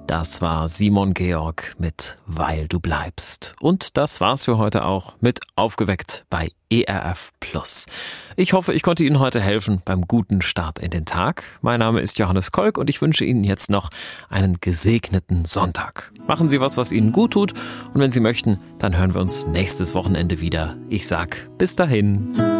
Das war Simon Georg mit Weil du bleibst. Und das war's für heute auch mit Aufgeweckt bei ERF Plus. Ich hoffe, ich konnte Ihnen heute helfen beim guten Start in den Tag. Mein Name ist Johannes Kolk und ich wünsche Ihnen jetzt noch einen gesegneten Sonntag. Machen Sie was Ihnen gut tut und wenn Sie möchten, dann hören wir uns nächstes Wochenende wieder. Ich sag bis dahin.